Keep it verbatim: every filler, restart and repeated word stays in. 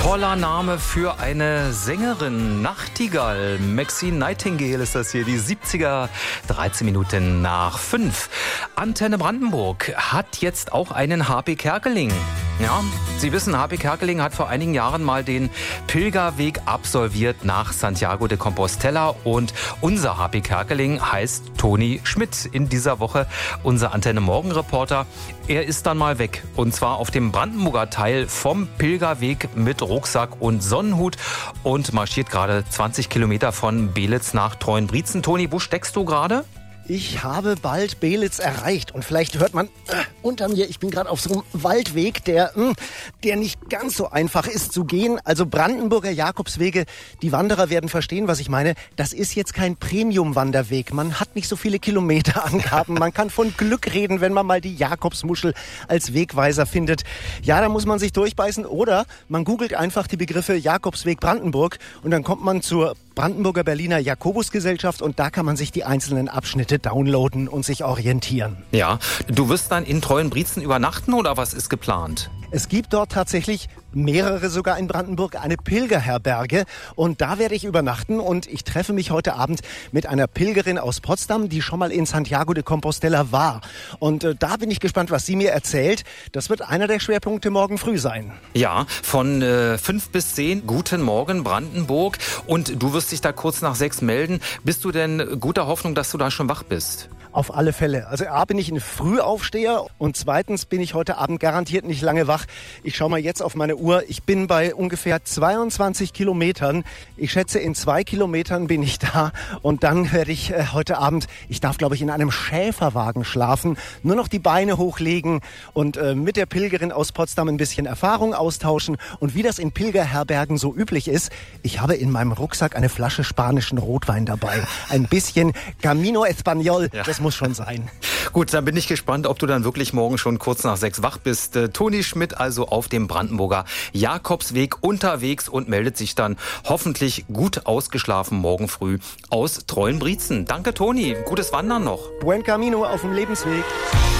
Toller Name für eine Sängerin. Nachtigall. Maxine Nightingale ist das hier. Die siebziger, dreizehn Minuten nach fünf. Antenne Brandenburg hat jetzt auch einen H P Kerkeling. Ja, Sie wissen, H P Kerkeling hat vor einigen Jahren mal den Pilgerweg absolviert nach Santiago de Compostela. Und unser H P Kerkeling heißt Toni Schmidt. In dieser Woche unser Antenne Morgen Reporter. Er ist dann mal weg. Und zwar auf dem Brandenburger Teil vom Pilgerweg mit Rucksack und Sonnenhut und marschiert gerade zwanzig Kilometer von Belitz nach Treuenbrietzen. Toni, wo steckst du gerade? Ich habe bald Belitz erreicht und vielleicht hört man äh, unter mir, ich bin gerade auf so einem Waldweg, der, mh, der nicht ganz so einfach ist zu gehen. Also Brandenburger Jakobswege, die Wanderer werden verstehen, was ich meine. Das ist jetzt kein Premium-Wanderweg. Man hat nicht so viele Kilometerangaben. Man kann von Glück reden, wenn man mal die Jakobsmuschel als Wegweiser findet. Ja, da muss man sich durchbeißen oder man googelt einfach die Begriffe Jakobsweg Brandenburg und dann kommt man zur Brandenburger Berliner Jakobusgesellschaft und da kann man sich die einzelnen Abschnitte downloaden und sich orientieren. Ja, du wirst dann in Treuenbrietzen übernachten oder was ist geplant? Es gibt dort tatsächlich mehrere sogar in Brandenburg, eine Pilgerherberge und da werde ich übernachten und ich treffe mich heute Abend mit einer Pilgerin aus Potsdam, die schon mal in Santiago de Compostela war. Und äh, da bin ich gespannt, was sie mir erzählt. Das wird einer der Schwerpunkte morgen früh sein. Ja, von äh, fünf bis zehn. Guten Morgen Brandenburg. Und du wirst dich da kurz nach sechs melden. Bist du denn guter Hoffnung, dass du da schon wach bist? Auf alle Fälle. Also A, bin ich ein Frühaufsteher und zweitens bin ich heute Abend garantiert nicht lange wach. Ich schaue mal jetzt auf meine Uhr. Ich bin bei ungefähr zweiundzwanzig Kilometern. Ich schätze, in zwei Kilometern bin ich da und dann werde ich äh, heute Abend, ich darf glaube ich in einem Schäferwagen schlafen, nur noch die Beine hochlegen und äh, mit der Pilgerin aus Potsdam ein bisschen Erfahrung austauschen. Und wie das in Pilgerherbergen so üblich ist, ich habe in meinem Rucksack eine Flasche spanischen Rotwein dabei. Ein bisschen Camino Español, ja. Das muss schon sein. Gut, dann bin ich gespannt, ob du dann wirklich morgen schon kurz nach sechs wach bist. Äh, Toni Schmidt also auf dem Brandenburger Jakobsweg unterwegs und meldet sich dann hoffentlich gut ausgeschlafen morgen früh aus Treuenbrietzen. Danke, Toni. Gutes Wandern noch. Buen Camino auf dem Lebensweg.